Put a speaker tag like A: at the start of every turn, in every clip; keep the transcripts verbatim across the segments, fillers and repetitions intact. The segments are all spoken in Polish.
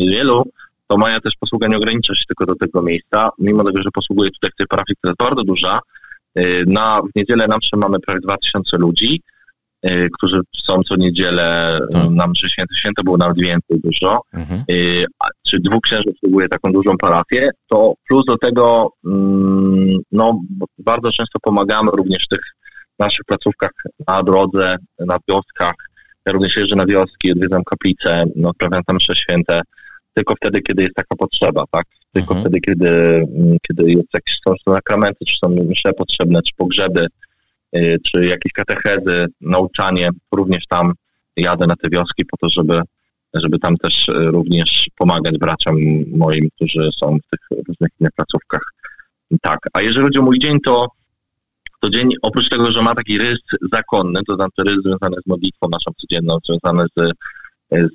A: niewielu, to moja też posługa nie ogranicza się tylko do tego miejsca, mimo tego, że posługuję tutaj w tej parafii, która jest bardzo duża. Na, w niedzielę na mszy mamy prawie dwa tysiące ludzi, którzy są co niedzielę tak. na mszy święte. Święte było nawet więcej dużo. Mhm. Czy dwóch księży obsługuje taką dużą parafię, to plus do tego no, bardzo często pomagamy również w tych naszych placówkach na drodze, na wioskach. Ja również jeżdżę na wioski, odwiedzam kaplice, no, odprawiam tam msze święte, tylko wtedy, kiedy jest taka potrzeba, tak? Tylko mhm. wtedy, kiedy, kiedy jest jakieś, są sakramenty, czy są msze potrzebne, czy pogrzeby, czy jakieś katechezy, nauczanie, również tam jadę na te wioski po to, żeby, żeby tam też również pomagać braciom moim, którzy są w tych różnych innych placówkach. Tak, a jeżeli chodzi o mój dzień, to, to dzień oprócz tego, że ma taki rys zakonny, to znaczy rys związany z modlitwą naszą codzienną, związany z, z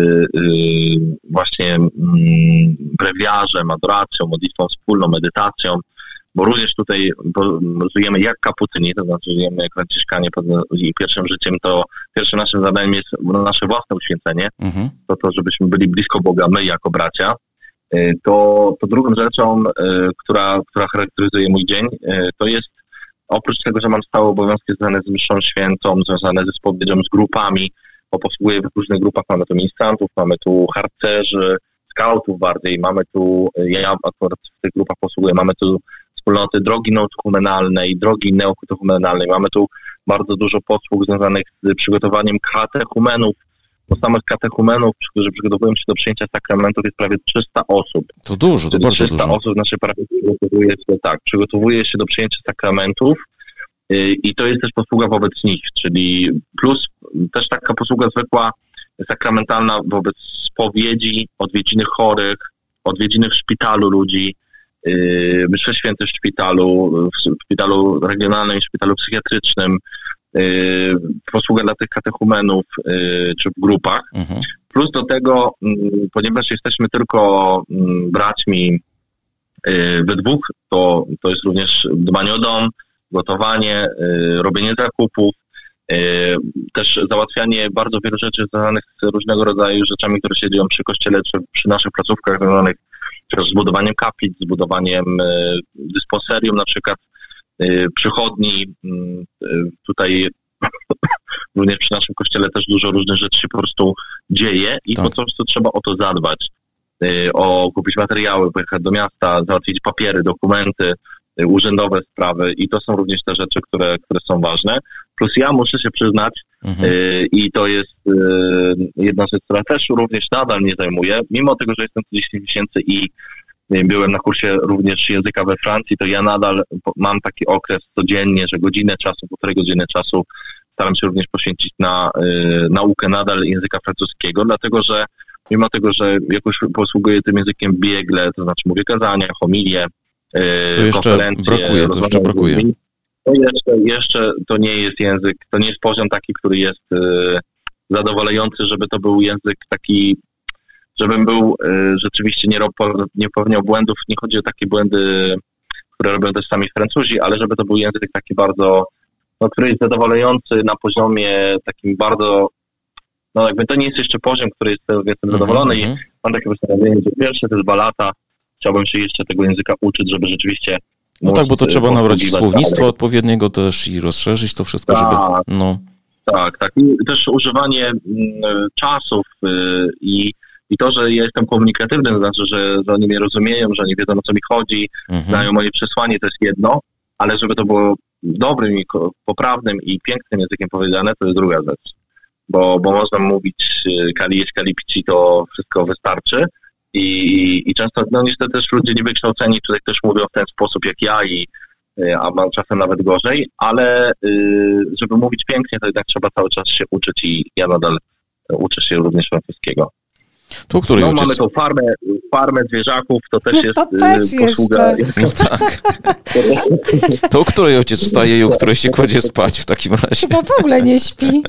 A: yy, właśnie yy, brewiarzem, adoracją, modlitwą wspólną, medytacją, bo również tutaj bo żyjemy jak kapucyni, to znaczy żyjemy jak franciszkanie i pierwszym życiem to, pierwszym naszym zadaniem jest nasze własne uświęcenie, mhm. to to, żebyśmy byli blisko Boga, my jako bracia. To, to drugą rzeczą, która, która charakteryzuje mój dzień, to jest oprócz tego, że mam stałe obowiązki związane z mszą świętą, związane ze spowiedzią, z grupami, bo posługuję w różnych grupach, mamy tu ministrantów, mamy tu harcerzy, skautów bardziej, mamy tu, ja akurat w tych grupach posługuję, mamy tu wspólnoty drogi neokumenalnej, drogi neokumenalnej. Mamy tu bardzo dużo posług związanych z przygotowaniem katechumenów, bo samych katechumenów, którzy przygotowują się do przyjęcia sakramentów, jest prawie trzysta osób.
B: To dużo, to bardzo
A: trzysta
B: dużo.
A: osób w naszej parafii przygotowuje się, tak, przygotowuje się do przyjęcia sakramentów yy, i to jest też posługa wobec nich, czyli plus też taka posługa zwykła, sakramentalna wobec spowiedzi, odwiedziny chorych, odwiedziny w szpitalu ludzi, msze święte w szpitalu, w szpitalu regionalnym, w szpitalu psychiatrycznym, posługa dla tych katechumenów czy w grupach. Mhm. Plus do tego, ponieważ jesteśmy tylko braćmi we dwóch, to, to jest również dbanie o dom, gotowanie, robienie zakupów, też załatwianie bardzo wielu rzeczy związanych z różnego rodzaju rzeczami, które się dzieją przy kościele czy przy naszych placówkach związanych z budowaniem kaplic, z budowaniem dysponserium, na przykład przychodni. Tutaj również przy naszym kościele też dużo różnych rzeczy się po prostu dzieje i tak. po prostu trzeba o to zadbać. O kupić materiały, pojechać do miasta, załatwić papiery, dokumenty, urzędowe sprawy i to są również te rzeczy, które, które są ważne. Plus ja muszę się przyznać mhm. y, i to jest y, jedna rzecz, która też również nadal mnie zajmuje, mimo tego, że jestem trzydzieści miesięcy i y, byłem na kursie również języka we Francji, to ja nadal mam taki okres codziennie, że godzinę czasu, półtorej godziny czasu staram się również poświęcić na y, naukę nadal języka francuskiego, dlatego że mimo tego, że jakoś posługuję tym językiem biegle, to znaczy mówię kazania, homilie,
B: to jeszcze brakuje, to jeszcze brakuje.
A: To jeszcze, jeszcze to nie jest język, to nie jest poziom taki, który jest y, zadowalający, żeby to był język taki, żebym był y, rzeczywiście nie, nie popełniał błędów. Nie chodzi o takie błędy, które robią też sami Francuzi, ale żeby to był język taki bardzo, no, który jest zadowalający na poziomie takim bardzo, no jakby to nie jest jeszcze poziom, który jest, jestem zadowolony mm-hmm. i mam takie postanowienie, że pierwsze te dwa lata chciałbym się jeszcze tego języka uczyć, żeby rzeczywiście...
B: No tak, bo to trzeba nabrać słownictwa dalej. Odpowiedniego też i rozszerzyć to wszystko, tak, żeby... No.
A: Tak, tak. I też używanie y, czasów y, i, i to, że ja jestem komunikatywny, to znaczy, że, że oni mnie rozumieją, że oni wiedzą, o co mi chodzi, mhm. znają moje przesłanie, to jest jedno, ale żeby to było dobrym i poprawnym i pięknym językiem powiedziane, to jest druga rzecz. Bo, bo można mówić kali jeść, kali pici, to wszystko wystarczy. I, i często, no niestety też ludzie niewykształceni tutaj też mówią w ten sposób jak ja, i, a mam czasem nawet gorzej, ale y, żeby mówić pięknie, to jednak trzeba cały czas się uczyć i ja nadal uczę się również francuskiego.
B: To, który
A: no,
B: ojciec...
A: mamy tą farmę, farmę zwierzaków, to też
C: no,
A: jest
C: to też
A: y, posługa.
B: No tak. To, o której ojciec wstaje i o której się kładzie spać w takim razie?
C: Chyba w ogóle nie śpi.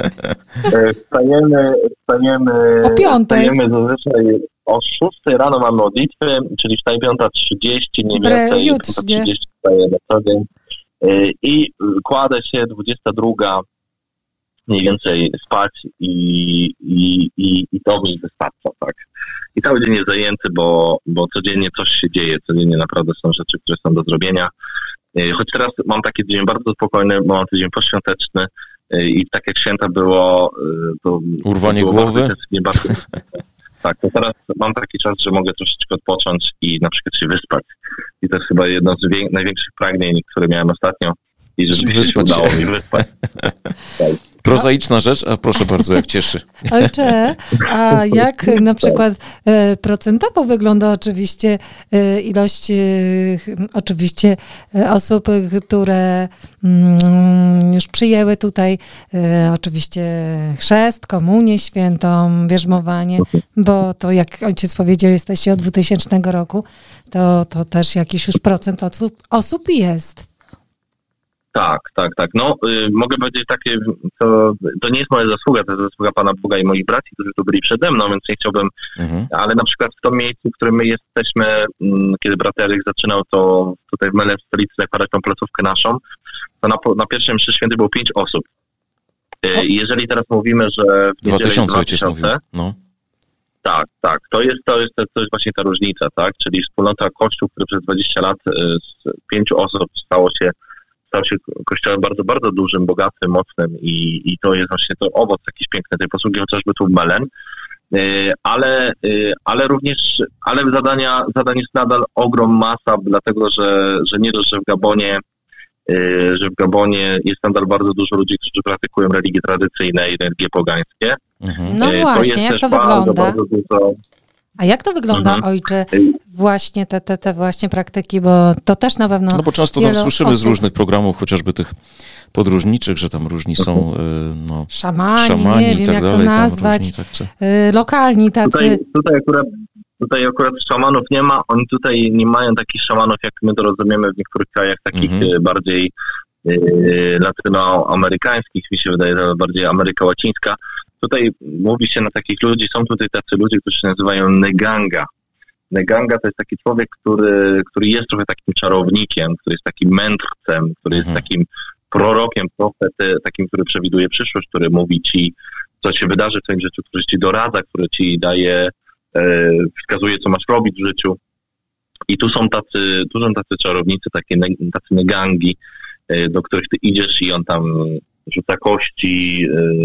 A: Wstajemy, wstajemy,
C: o piątej.
A: Wstajemy zazwyczaj o szóstej rano mamy modlitwy, czyli wstaje piąta trzydzieści, nie więcej, piąta trzydzieści wstaje na co dzień. I kładę się dwudziesta druga mniej więcej spać i, i, i, i to mi wystarcza, tak. I cały dzień jest zajęty, bo, bo codziennie coś się dzieje, codziennie naprawdę są rzeczy, które są do zrobienia. Choć teraz mam taki dzień bardzo spokojny, bo mam tydzień poświąteczny i tak jak święta było... To,
B: Urwanie
A: to było
B: głowy?
A: Bardzo, bardzo, tak, to teraz mam taki czas, że mogę troszeczkę odpocząć i na przykład się wyspać. I to jest chyba jedno z wie, największych pragnień, które miałem ostatnio. I rzeczywiście się udało mi wyspać. Tak.
B: Prozaiczna rzecz, a proszę bardzo, jak cieszy.
C: Ojcze, a jak na przykład e, procentowo wygląda oczywiście e, ilość e, oczywiście e, osób, które mm, już przyjęły tutaj e, oczywiście chrzest, komunię świętą, bierzmowanie, bo to jak ojciec powiedział, jesteście od dwutysięcznego roku, to, to też jakiś już procent osób, osób jest.
A: Tak, tak, tak. No, y, mogę powiedzieć takie, to, to nie jest moja zasługa, to jest zasługa Pana Boga i moich braci, którzy tu byli przede mną, więc nie chciałbym, mhm. ale na przykład w tym miejscu, w którym my jesteśmy, m, kiedy brat Eryk zaczynał to tutaj w Mele w stolicy zakładać tą placówkę naszą, to na, na pierwszym mszy święty było pięć osób. Y, I jeżeli teraz mówimy, że w
B: dwa tysiące ojciec mówił, no.
A: Tak, tak. To jest, to jest, to jest właśnie ta różnica, tak? Czyli wspólnota Kościół, który przez dwadzieścia lat y, z pięciu osób stało się stał się kościołem bardzo, bardzo dużym, bogatym, mocnym i, i to jest właśnie to owoc jakiś piękny tej posługi, chociażby tu w Melen, ale, ale również, ale zadania, zadań jest nadal ogrom, masa, dlatego, że, że nie dość, że w Gabonie, że w Gabonie jest nadal bardzo dużo ludzi, którzy praktykują religie tradycyjne i religie pogańskie.
C: No to właśnie, jak to bardzo, wygląda? Bardzo dużo... A jak to wygląda, mhm. ojcze, właśnie te, te, te właśnie praktyki, bo to też na pewno...
B: No bo często tam słyszymy osób... z różnych programów, chociażby tych podróżniczych, że tam różni są no,
C: szamani,
B: szamani
C: nie
B: i
C: wiem
B: tak
C: jak
B: dalej,
C: to nazwać,
B: różni, tak, co...
C: lokalni tacy.
A: Tutaj, tutaj, akurat, tutaj akurat szamanów nie ma, oni tutaj nie mają takich szamanów, jak my to rozumiemy w niektórych krajach takich mhm. bardziej y, latynoamerykańskich, mi się wydaje, że bardziej Ameryka Łacińska. Tutaj mówi się na takich ludzi, są tutaj tacy ludzie, którzy się nazywają neganga. Neganga to jest taki człowiek, który, który jest trochę takim czarownikiem, który jest takim mędrcem, który jest mhm. takim prorokiem, profety, takim, który przewiduje przyszłość, który mówi ci, co się wydarzy w twoim życiu, który ci doradza, który ci daje, e, wskazuje, co masz robić w życiu. I tu są tacy, tu są tacy czarownicy, takie ne, tacy negangi, e, do których ty idziesz i on tam rzuca kości,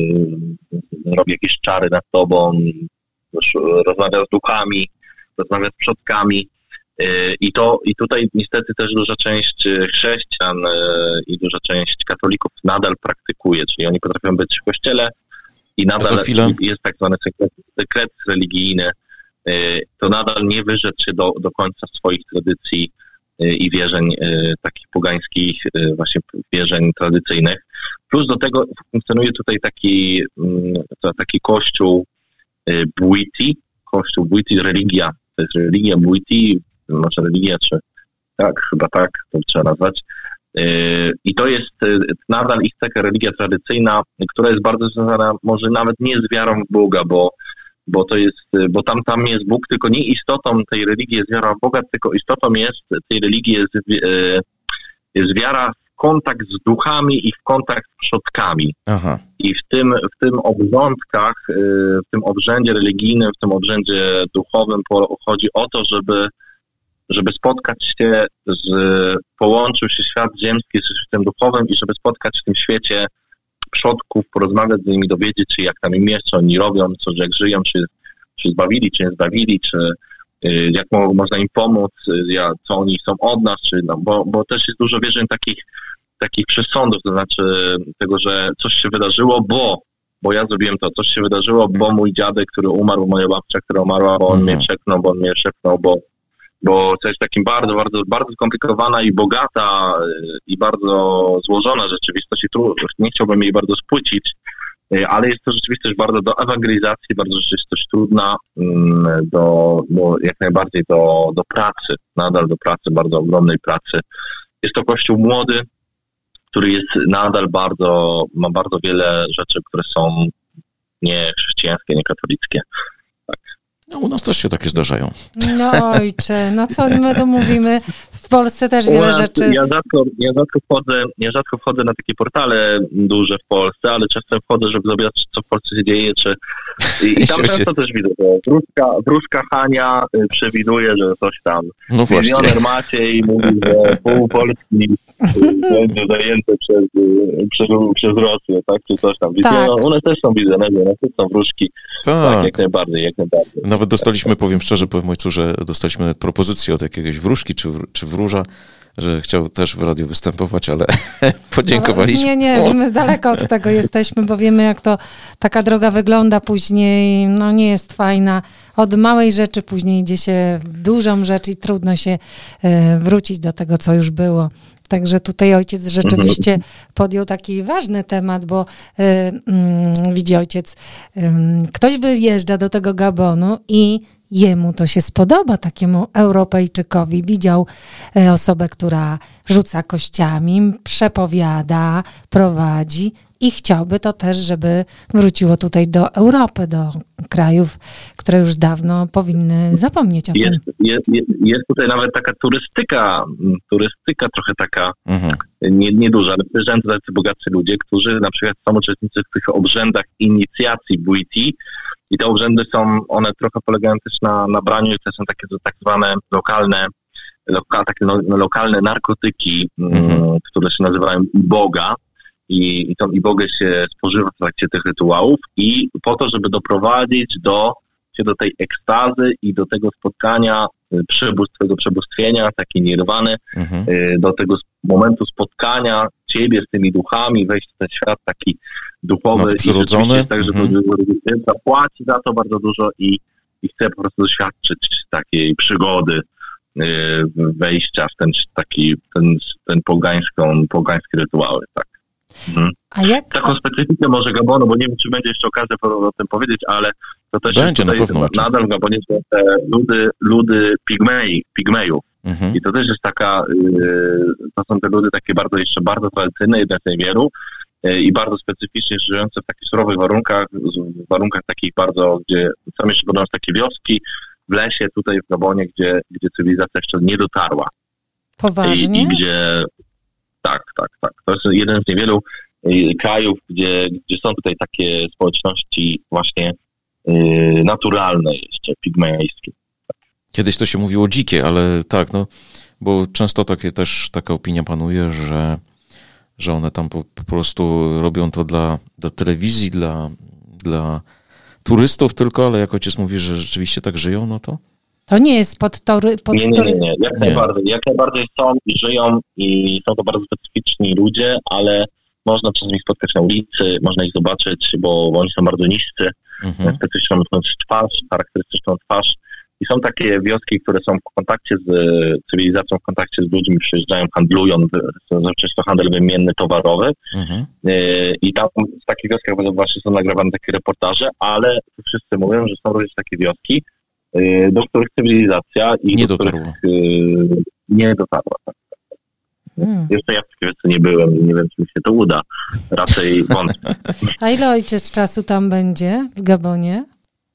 A: yy, robi jakieś czary nad tobą, rozmawia z duchami, rozmawia z przodkami. Yy, i, to, I tutaj niestety też duża część chrześcijan yy, i duża część katolików nadal praktykuje, czyli oni potrafią być w kościele i nadal jest tak zwany sekret, sekret religijny, yy, to nadal nie wyrzec się do, do końca swoich tradycji i wierzeń takich pogańskich, właśnie wierzeń tradycyjnych. Plus do tego funkcjonuje tutaj taki, taki kościół Bwiti, kościół Bwiti, religia, to jest religia Bwiti, może religia, czy tak, chyba tak, to trzeba nazwać. I to jest nadal ich taka religia tradycyjna, która jest bardzo związana może nawet nie z wiarą w Boga, bo bo to jest, bo tam, tam jest Bóg, tylko nie istotą tej religii jest wiara w Boga, tylko istotą jest tej religii jest, jest wiara w kontakt z duchami i w kontakt z przodkami. Aha. I w tym, w tym obrządkach, w tym obrzędzie religijnym, w tym obrzędzie duchowym chodzi o to, żeby, żeby spotkać się z, połączył się świat ziemski z światem duchowym i żeby spotkać w tym świecie przodków, porozmawiać z nimi, dowiedzieć się, jak tam im jest, co oni robią, co, jak żyją, czy, czy zbawili, czy nie zbawili, czy y, jak mo, można im pomóc, y, ja, co oni chcą od nas, czy, no, bo, bo też jest dużo wierzeń takich, takich przesądów, to znaczy tego, że coś się wydarzyło, bo, bo ja zrobiłem to, coś się wydarzyło, bo mój dziadek, który umarł, moja babcia, która umarła, bo on mhm. mnie szepnął, bo on mnie szepnął, bo bo to jest takim bardzo, bardzo, bardzo skomplikowana i bogata i bardzo złożona rzeczywistość i tru, nie chciałbym jej bardzo spłycić, ale jest to rzeczywistość bardzo do ewangelizacji, bardzo rzeczywistość trudna, do, do, jak najbardziej do, do pracy, nadal do pracy, bardzo ogromnej pracy. Jest to kościół młody, który jest nadal bardzo, ma bardzo wiele rzeczy, które są nie chrześcijańskie, nie katolickie. Tak.
B: No, u nas też się takie zdarzają.
C: No ojcze, no co my tu mówimy? W Polsce też wiele
A: nas,
C: rzeczy...
A: Ja rzadko, ja, rzadko wchodzę, ja rzadko wchodzę na takie portale duże w Polsce, ale czasem wchodzę, żeby zobaczyć, co w Polsce się dzieje, czy... I, i tam często też widzę, że wróżka, wróżka Hania przewiduje, że coś tam.
B: No właśnie.
A: Milioner Maciej mówi, że pół Polski będzie zajęte przez, przez, przez Rosję, tak? Czy coś tam.
C: Tak.
A: No, one też są wizjonerzy, one też są wróżki.
B: Tak.
A: tak, jak najbardziej, jak najbardziej.
B: Nawet dostaliśmy, powiem szczerze, powiem ojcu, że dostaliśmy nawet propozycję od jakiegoś wróżki czy, czy wróża, że chciał też w radiu występować, ale podziękowaliśmy.
C: Nie, nie, my daleko od tego jesteśmy, bo wiemy, jak to taka droga wygląda później, no nie jest fajna. Od małej rzeczy później idzie się w dużą rzecz i trudno się e, wrócić do tego, co już było. Także tutaj ojciec rzeczywiście podjął taki ważny temat, bo y, y, widzi ojciec, y, ktoś wyjeżdża do tego Gabonu i jemu to się spodoba, takiemu Europejczykowi. Widział y, osobę, która rzuca kościami, przepowiada, prowadzi i chciałby to też, żeby wróciło tutaj do Europy, do krajów, które już dawno powinny zapomnieć o tym.
A: Jest, jest, jest tutaj nawet taka turystyka, turystyka trochę taka mhm. nie, nieduża, ale przyjeżdżają tutaj tacy bogacy ludzie, którzy na przykład są uczestnicy w tych obrzędach inicjacji Bwiti i te obrzędy są, one trochę polegają też na, na braniu, to są takie tak zwane lokalne, loka, takie no, lokalne narkotyki, mhm. które się nazywają iboga. I, i tą ibogę się spożywa w trakcie tych rytuałów i po to, żeby doprowadzić do, się do tej ekstazy i do tego spotkania, przebóstw, tego przebóstwienia, takiej nirwany, mhm. do tego momentu spotkania ciebie z tymi duchami, wejść w ten świat taki duchowy
B: i
A: tak, żeby mhm. zapłaci za to bardzo dużo i, i chce po prostu doświadczyć takiej przygody wejścia w ten taki, ten, ten pogańską, pogańskie rytuały, tak. Mhm.
C: A jak...
A: Taką specyfikę może Gabonu, bo nie wiem, czy będzie jeszcze okazja o tym powiedzieć, ale to też
B: będzie,
A: jest tutaj,
B: na
A: nadal w Gabonie są te ludy, ludy pigmei, pigmejów. Mhm. I to też jest taka, yy, to są te ludy takie bardzo jeszcze bardzo tradycyjne, jedne z niewielu yy, i bardzo specyficznie żyjące w takich surowych warunkach, w warunkach takich bardzo, gdzie są jeszcze będą takie wioski w lesie tutaj w Gabonie, gdzie, gdzie cywilizacja jeszcze nie dotarła.
C: Poważnie?
A: I, i gdzie Tak, tak, tak. To jest jeden z niewielu y, krajów, gdzie, gdzie są tutaj takie społeczności właśnie y, naturalne jeszcze, pigmejskie. Tak.
B: Kiedyś to się mówiło dzikie, ale tak, no, bo często takie też taka opinia panuje, że, że one tam po, po prostu robią to dla, dla telewizji, dla, dla turystów tylko, ale jak ojciec mówi, że rzeczywiście tak żyją, no to...
C: To nie jest pod tory... Pod
A: nie, nie, nie, nie. Jak, nie. Najbardziej, jak najbardziej są i żyją i są to bardzo specyficzni ludzie, ale można czasami spotkać na ulicy, można ich zobaczyć, bo, bo oni są bardzo niscy, mhm. specyficzną twarz, charakterystyczną twarz. I są takie wioski, które są w kontakcie z cywilizacją, w kontakcie z ludźmi, przyjeżdżają, handlują, często handel wymienny, towarowy. Mhm. I tam w takich wioskach właśnie są nagrywane takie reportaże, ale wszyscy mówią, że są również takie wioski, do których cywilizacja i
B: nie
A: do
B: dotarła.
A: Których, yy, nie dotarła. Tak. Hmm. Jeszcze ja w takiej wiosce nie byłem i nie wiem, czy mi się to uda. Raczej wątpię.
C: A ile ojciec czasu tam będzie w Gabonie?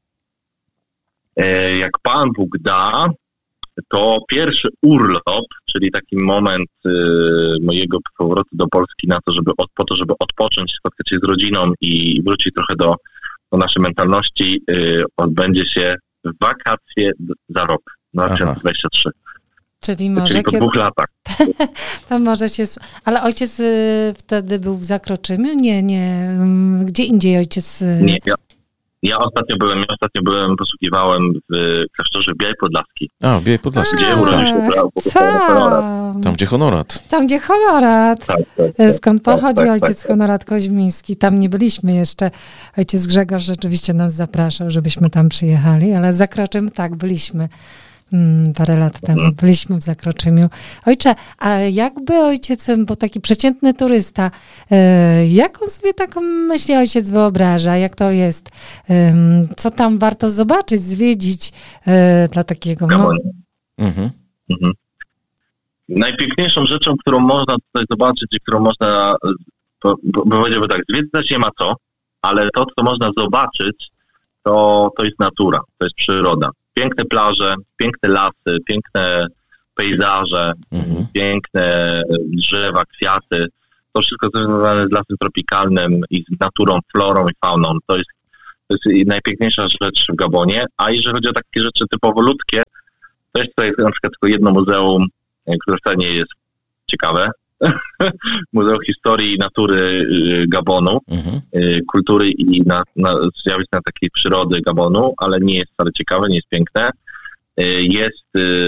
A: E, jak Pan Bóg da, to pierwszy urlop, czyli taki moment y, mojego powrotu do Polski na to, żeby od, po to, żeby odpocząć, spotkać się z rodziną i wrócić trochę do, do naszej mentalności, y, odbędzie się w wakacje za rok, dwa tysiące dwudziesty trzeci.
C: Czyli może
A: Czyli po
C: kiedy...
A: dwóch latach.
C: To może się... Ale ojciec y, wtedy był w Zakroczymiu? Nie, nie. Gdzie indziej ojciec... Y...
A: Nie, ja, ja ostatnio byłem, ja ostatnio byłem, posługiwałem w klasztorze Białej Podlaskiej.
B: A, w Białej Podlaskiej.
A: Gdzie urodził się
B: tam, tam, gdzie honorat.
C: Tam, gdzie honorat. Tak, tak, tak, Skąd pochodzi tak, tak, ojciec tak, honorat Koźmiński? Tam nie byliśmy jeszcze. Ojciec Grzegorz rzeczywiście nas zapraszał, żebyśmy tam przyjechali, ale Zakroczym tak, byliśmy. Hmm, parę lat temu hmm. byliśmy w Zakroczymiu. Ojcze, a jakby ojciec, bo taki przeciętny turysta, e, jaką sobie taką myśli ojciec wyobraża? Jak to jest? E, co tam warto zobaczyć, zwiedzić e, dla takiego... No...
A: Mhm. Mhm. Najpiękniejszą rzeczą, którą można tutaj zobaczyć i którą można, powiedziałbym tak, zwiedzać nie ma co, ale to, co można zobaczyć, to, to jest natura, to jest przyroda. Piękne plaże, piękne lasy, piękne pejzaże, mhm. piękne drzewa, kwiaty. To wszystko związane z lasem tropikalnym i z naturą, florą i fauną. To jest, to jest najpiękniejsza rzecz w Gabonie. A jeżeli chodzi o takie rzeczy typowo ludzkie, to jest tutaj na przykład tylko jedno muzeum, które wcale nie jest ciekawe. Muzeum Historii i Natury Gabonu, mhm. kultury i na, na, zjawisk na takiej przyrody Gabonu, ale nie jest wcale ciekawe, nie jest piękne. Jest,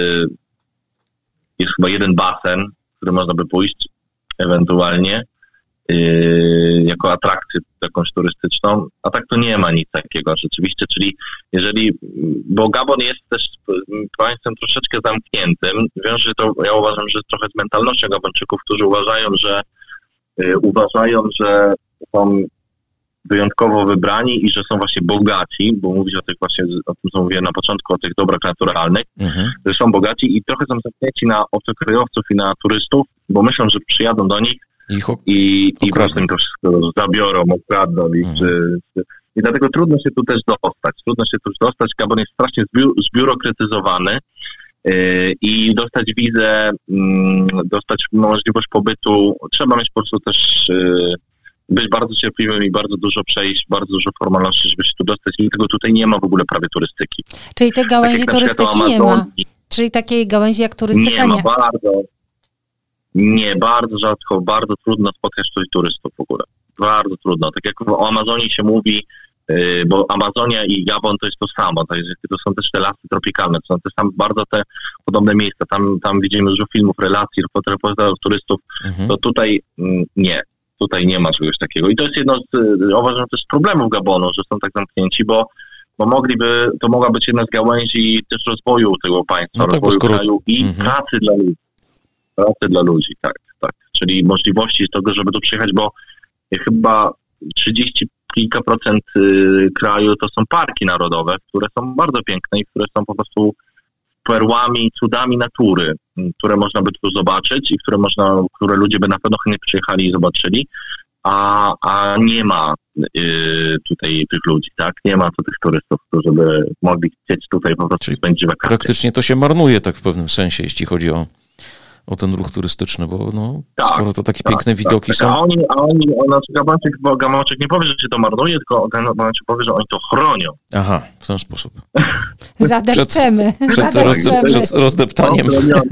A: jest chyba jeden basen, w który można by pójść ewentualnie jako atrakcję jakąś turystyczną, a tak to nie ma nic takiego rzeczywiście, czyli jeżeli, bo Gabon jest też państwem troszeczkę zamkniętym, wiąże to, ja uważam, że trochę z mentalnością Gabończyków, którzy uważają, że y, uważają, że są wyjątkowo wybrani i że są właśnie bogaci, bo mówić o tych właśnie, o tym co mówiłem na początku, o tych dobrach naturalnych, mhm. że są bogaci i trochę są zamknięci na obcokrajowców i na turystów, bo myślą, że przyjadą do nich Ich ok- i, i właśnie to wszystko zabiorą, okradną. Mhm. Czy, czy, I dlatego trudno się tu też dostać. Trudno się tu dostać. Gabon jest strasznie zbiu- zbiurokratyzowany yy, i dostać wizę, yy, dostać możliwość pobytu. Trzeba mieć po prostu też yy, być bardzo cierpliwym i bardzo dużo przejść, bardzo dużo formalności, żeby się tu dostać. I tego tutaj nie ma w ogóle prawie turystyki.
C: Czyli tej gałęzi tak turystyki nie ma? Czyli takiej gałęzi jak turystyka nie?
A: Nie ma, bardzo. Nie, bardzo rzadko, bardzo trudno spotkać tutaj turystów w ogóle. Bardzo trudno. Tak jak o Amazonii się mówi, yy, bo Amazonia i Gabon to jest to samo. To, jest, to są też te lasy tropikalne. To są te same, bardzo te podobne miejsca. Tam, tam widzimy dużo filmów, relacji, reportażów turystów. Mhm. To tutaj mm, nie. Tutaj nie ma czegoś takiego. I to jest jedno z, yy, uważam, też z problemów Gabonu, że są tak zamknięci, bo bo mogliby, to mogła być jedna z gałęzi też rozwoju tego państwa, no tak, rozwoju skoro... kraju i mhm. pracy dla ludzi. Pracy dla ludzi, tak, tak. Czyli możliwości tego, żeby tu przyjechać, bo chyba trzydzieści kilka procent kraju to są parki narodowe, które są bardzo piękne i które są po prostu perłami, cudami natury, które można by tu zobaczyć i które można, które ludzie by na pewno chętnie przyjechali i zobaczyli, a, a nie ma y, tutaj tych ludzi, tak? Nie ma tu tych turystów, którzy by mogli chcieć tutaj po prostu spędzić wakacje.
B: Praktycznie to się marnuje tak w pewnym sensie, jeśli chodzi o o ten ruch turystyczny, bo no, tak, skoro to takie tak, piękne widoki tak, są.
A: A oni, a oni, znaczy Gabończyk, bo Gabończyk nie powie, że się to marnuje, tylko Gabończyk powie, że oni to chronią.
B: Aha, w ten sposób.
C: Zadepczemy.
B: Przed, przed,
C: zadepczemy.
B: Rozde, przed rozdeptaniem.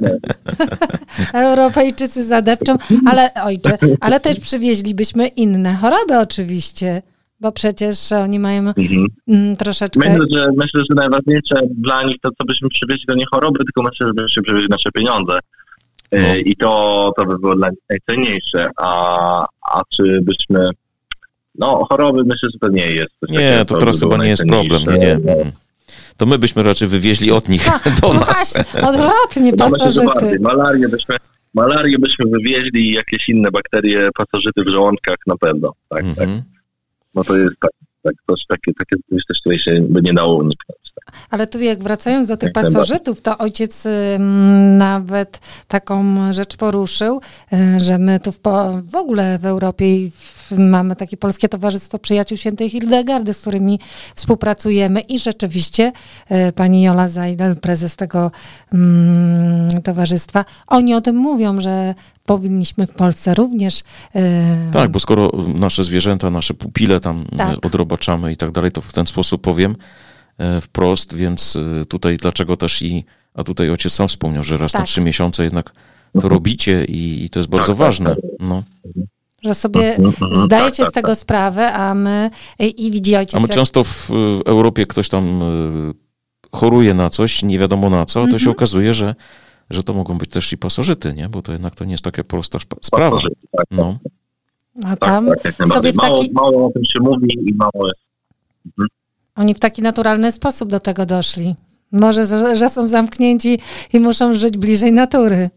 C: Europejczycy zadepczą, ale ojcze, ale też przywieźlibyśmy inne choroby oczywiście, bo przecież oni mają mhm. m, troszeczkę...
A: Myślę że, myślę, że najważniejsze dla nich to, co byśmy przywieźli, to nie choroby, tylko myślę, żebyśmy przywieźli nasze pieniądze. No. I to, to by było dla nich najcenniejsze, a, a czy byśmy, no choroby myślę, że to nie jest.
B: Nie, to teraz chyba nie jest problem, nie, nie. To my byśmy raczej wywieźli od nich ha, do no nas.
C: Właśnie, odwrotnie, pasożyty.
A: Malarię byśmy, malarię byśmy wywieźli i jakieś inne bakterie, pasożyty w żołądkach na pewno, tak, mm-hmm. tak. No to jest tak, tak to jest takie, takie coś, której się by nie dało uniknąć.
C: Ale tu jak wracając do tych pasożytów, to ojciec m, nawet taką rzecz poruszył, y, że my tu w, po, w ogóle w Europie w, mamy takie Polskie Towarzystwo Przyjaciół Świętej Hildegardy, z którymi współpracujemy i rzeczywiście y, pani Jola Zajdel, prezes tego mm, towarzystwa, oni o tym mówią, że powinniśmy w Polsce również... Y,
B: tak, bo skoro nasze zwierzęta, nasze pupile tam tak. odrobaczamy i tak dalej, to w ten sposób powiem, wprost, więc tutaj dlaczego też i, a tutaj ojciec sam wspomniał, że raz tak. na trzy miesiące jednak to robicie i, i to jest bardzo tak, ważne. Tak, tak. No.
C: Że sobie zdajecie z tego sprawę, a my i widzi ojciec...
B: A my jak... często w Europie ktoś tam choruje na coś, nie wiadomo na co, to mm-hmm. się okazuje, że, że to mogą być też i pasożyty, nie? Bo to jednak to nie jest taka prosta sprawa.
A: Pasożyty, tak,
B: no.
C: A tam tak, tak, sobie w taki...
A: mało, mało o tym się mówi i mało jest. Mhm.
C: Oni w taki naturalny sposób do tego doszli. Może, że są zamknięci i muszą żyć bliżej natury.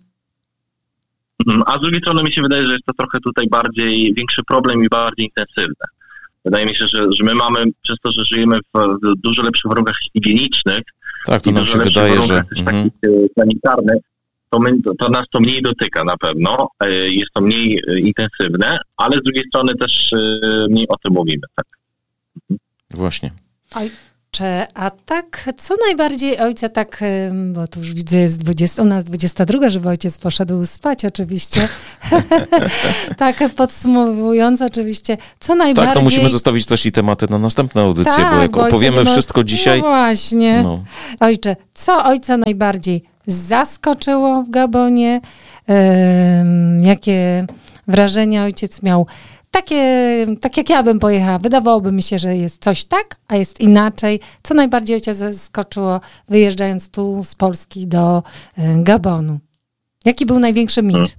A: A z drugiej strony mi się wydaje, że jest to trochę tutaj bardziej większy problem i bardziej intensywne. Wydaje mi się, że, że my mamy przez to, że żyjemy w dużo lepszych warunkach higienicznych.
B: Tak, to nam się wydaje, że...
A: Mhm. sanitarnych, to, my, to, to nas to mniej dotyka na pewno. Jest to mniej intensywne, ale z drugiej strony też mniej o tym mówimy. Tak.
B: Właśnie.
C: Oj, ojcze, a tak, co najbardziej ojca tak, bo tu już widzę, jest dwudziesta, u nas dwudziesta druga, żeby ojciec poszedł spać oczywiście. Tak podsumowując oczywiście, co najbardziej...
B: Tak, to musimy zostawić też i tematy na następne audycje,
C: tak,
B: bo jak
C: bo
B: opowiemy
C: no,
B: wszystko dzisiaj...
C: No właśnie.
B: No.
C: Ojcze, co ojca najbardziej zaskoczyło w Gabonie? Ym, jakie wrażenia ojciec miał? Takie, tak jak ja bym pojechała, wydawałoby mi się, że jest coś tak, a jest inaczej. Co najbardziej ojciec zaskoczyło, wyjeżdżając tu z Polski do y, Gabonu? Jaki był największy mit?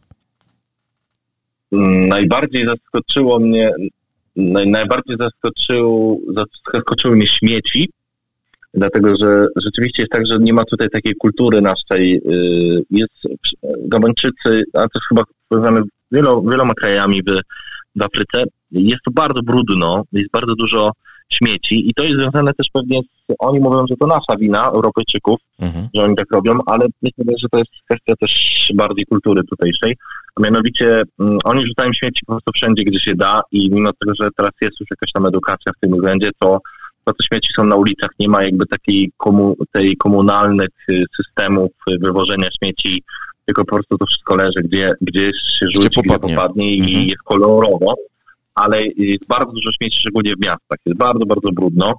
A: Hmm. Najbardziej zaskoczyło mnie, naj, najbardziej zaskoczył, zaskoczyły mnie śmieci, dlatego że rzeczywiście jest tak, że nie ma tutaj takiej kultury naszej. Jest Gabończycy, a też chyba powiązane wielo, wieloma krajami w, w Afryce, jest to bardzo brudno, jest bardzo dużo śmieci i to jest związane też pewnie z, oni mówią, że to nasza wina, Europejczyków, mhm. że oni tak robią, ale myślę, że to jest kwestia też bardziej kultury tutejszej, a mianowicie um, oni rzucają śmieci po prostu wszędzie, gdzie się da i mimo tego, że teraz jest już jakaś tam edukacja w tym względzie, to to te śmieci są na ulicach, nie ma jakby takiej komu, tej komunalnych systemów wywożenia śmieci, tylko po prostu to wszystko leży, gdzie, gdzieś się rzuci, gdzie popadnie, gdzie popadnie i mhm. jest kolorowo, ale jest bardzo dużo śmieci, szczególnie w miastach. Jest bardzo, bardzo brudno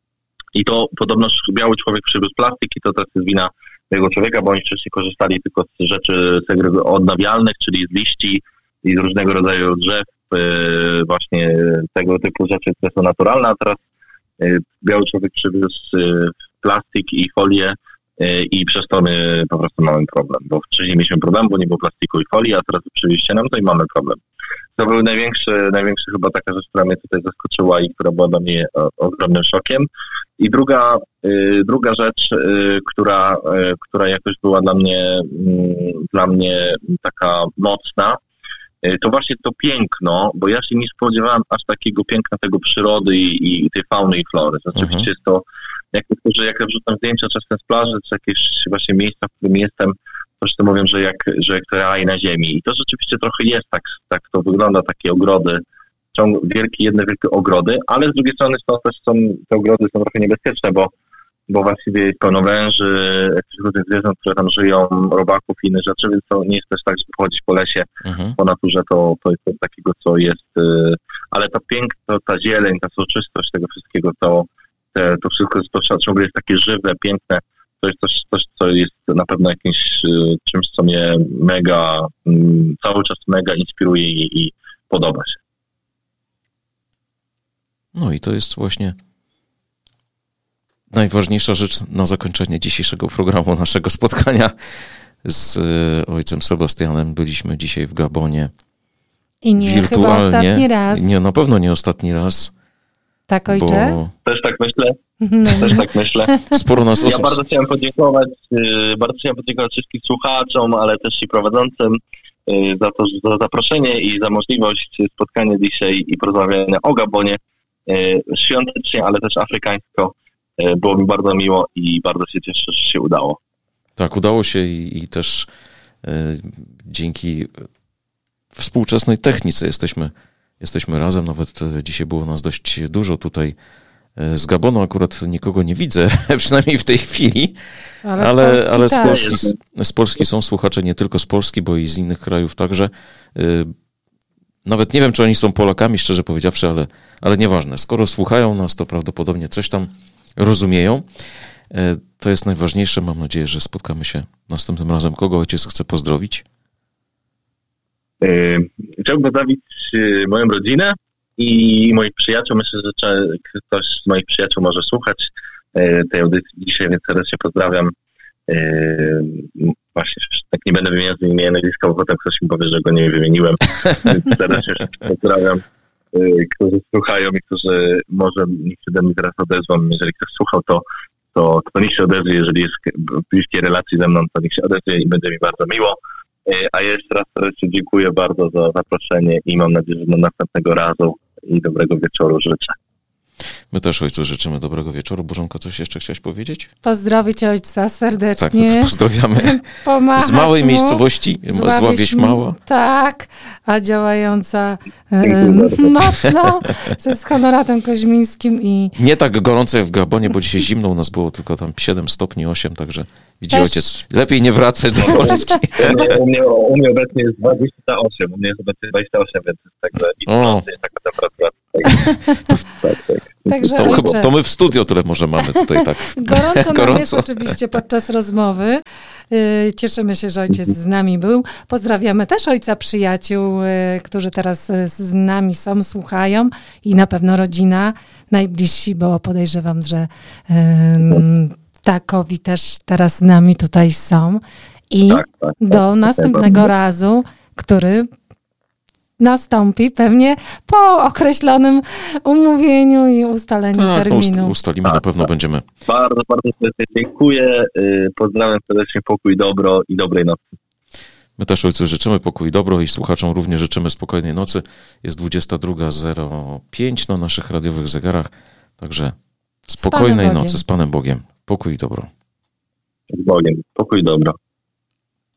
A: i to podobno biały człowiek przywiózł plastik i to też jest wina tego człowieka, bo oni wcześniej korzystali tylko z rzeczy odnawialnych, czyli z liści i z różnego rodzaju drzew, właśnie tego typu rzeczy, które są naturalne, a teraz biały człowiek przywiózł plastik i folię i przez to my po prostu mamy problem, bo wcześniej mieliśmy problem, bo nie było plastiku i folii, a teraz przywieźcie nam to i mamy problem. To był największy, największy chyba taka rzecz, która mnie tutaj zaskoczyła i która była dla mnie ogromnym szokiem. I druga, druga rzecz, która, która jakoś była dla mnie, dla mnie taka mocna, to właśnie to piękno, bo ja się nie spodziewałem aż takiego piękna tego przyrody i, i tej fauny i flory. Rzeczywiście mhm. jest to, jak niektórzy, jak ja wrzucam zdjęcia czasem z plaży, czy jakieś właśnie miejsca, w którym jestem, to wszyscy mówią, że jak, że jak raj na ziemi. I to rzeczywiście trochę jest tak, tak to wygląda, takie ogrody, ciąg, wielkie, jedne wielkie ogrody, ale z drugiej strony są też są, te ogrody są trochę niebezpieczne, bo bo właściwie jest pełno węży, jakichś różnych zwierząt, które tam żyją, robaków i innych rzeczy, więc to nie jest też tak, że pochodzić po lesie, mhm. po naturze, to, to jest coś takiego, co jest, ale ta piękno, ta zieleń, ta soczystość tego wszystkiego, to, te, to wszystko jest, to ciągle jest takie żywe, piękne, to jest coś, coś, co jest na pewno jakimś czymś, co mnie mega, cały czas mega inspiruje i, i podoba się.
B: No i to jest właśnie najważniejsza rzecz na zakończenie dzisiejszego programu, naszego spotkania z ojcem Sebastianem. Byliśmy dzisiaj w Gabonie.
C: I nie
B: wirtualnie.
C: Chyba ostatni raz.
B: Nie, na pewno nie ostatni raz.
C: Tak, ojcze?
A: Bo... Też tak myślę. No. Też tak myślę.
B: Sporo nas osób...
A: Ja bardzo chciałem podziękować, bardzo chciałem podziękować wszystkim słuchaczom, ale też i prowadzącym za to, za zaproszenie i za możliwość spotkania dzisiaj i porozmawiania o Gabonie świątecznie, ale też afrykańsko. Było mi bardzo miło i bardzo się cieszę, że się udało.
B: Tak, udało się i, i też e, dzięki współczesnej technice jesteśmy, jesteśmy razem. Nawet dzisiaj było nas dość dużo tutaj z Gabonu. Akurat nikogo nie widzę, przynajmniej w tej chwili, ale, ale, z, Polski, ale z, Polski, z, z Polski są słuchacze nie tylko z Polski, bo i z innych krajów także. E, nawet nie wiem, czy oni są Polakami, szczerze powiedziawszy, ale, ale nieważne. Skoro słuchają nas, to prawdopodobnie coś tam rozumieją. To jest najważniejsze. Mam nadzieję, że spotkamy się następnym razem. Kogo ojciec chce pozdrowić?
A: Chciałbym pozdrowić moją rodzinę i moich przyjaciół. Myślę, że ktoś z moich przyjaciół może słuchać tej audycji dzisiaj, więc serdecznie pozdrawiam. Właśnie, tak nie będę wymieniał imienia nazwiska, bo potem ktoś mi powie, że go nie wymieniłem. Więc serdecznie pozdrawiam, którzy słuchają i którzy może niech się do mnie teraz odezwą. Jeżeli ktoś słuchał, to, to, to niech się odezwie. Jeżeli jest w bliskiej relacji ze mną, to niech się odezwie i będzie mi bardzo miło. A ja jeszcze raz serdecznie dziękuję bardzo za zaproszenie i mam nadzieję, że do następnego razu i dobrego wieczoru życzę.
B: My też ojcu życzymy dobrego wieczoru. Bożenko, coś jeszcze chciałaś powiedzieć?
C: Pozdrowić ojca
B: Tak,
C: serdecznie.
B: no pozdrawiamy.
C: Pomachać
B: Z małej
C: mu,
B: miejscowości, zła wieś mała.
C: Tak, a działająca e, mocno ze z Honoratem Koźmińskim i...
B: Nie tak gorąco jak w Gabonie, bo dzisiaj zimno u nas było tylko tam siedem stopni, osiem, także widzi
C: Też...
B: ojciec. Lepiej nie wracać do Polski.
A: U mnie, u, mnie, u mnie obecnie jest dwadzieścia osiem, u mnie jest obecnie dwadzieścia osiem, więc jest także i w nocy jest taka temperatura. Tak, tak, tak.
C: Także
B: To,
C: ojcze,
B: chyba, to my w studio tyle może mamy tutaj tak.
C: gorąco nam
B: Gorąco.
C: jest oczywiście podczas rozmowy. Yy, Cieszymy się, że ojciec z nami był. Pozdrawiamy też ojca przyjaciół, yy, którzy teraz yy, z nami są, słuchają i na pewno rodzina, najbliżsi, bo podejrzewam, że yy, takowi też teraz z nami tutaj są. I
A: Tak, tak, tak.
C: do następnego razu, który nastąpi pewnie po określonym umówieniu i ustaleniu
B: Tak, no, ust-
C: terminu.
B: ustalimy,
A: Tak,
B: na pewno
A: tak.
B: będziemy.
A: Bardzo, bardzo serdecznie dziękuję. Yy, Pozdrawiam serdecznie, pokój, dobro i dobrej nocy.
B: My też ojcu życzymy pokój i dobro i słuchaczom również życzymy spokojnej nocy. Jest dwudziesta druga zero pięć na naszych radiowych zegarach, także spokojnej
C: Panem
B: nocy
C: Bogiem.
B: z Panem Bogiem. Pokój i dobro.
A: Z Bogiem. Pokój, dobro.